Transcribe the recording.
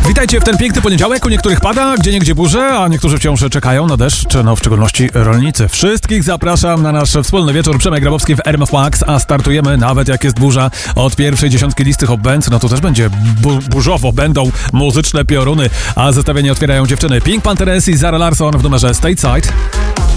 Witajcie w ten piękny poniedziałek. U niektórych pada, gdzieniegdzie burze, a niektórzy wciąż czekają na deszcz, w szczególności rolnicy. Wszystkich zapraszam na nasz wspólny wieczór. Przemek Grabowski w RMF Max, a startujemy nawet jak jest burza od pierwszej dziesiątki listy Hot Bands. No to też będzie burzowo, będą muzyczne pioruny, a zestawienie otwierają dziewczyny Pink Panthers i Zara Larsson w numerze Stateside.